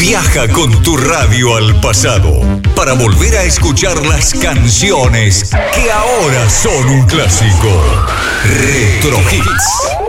Viaja con tu radio al pasado para volver a escuchar las canciones que ahora son un clásico. Retro Hits.